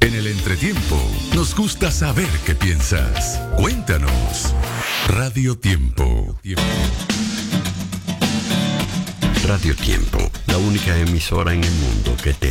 En el entretiempo, nos gusta saber qué piensas. Cuéntanos. Radio Tiempo. Radio Tiempo, la única emisora en el mundo que te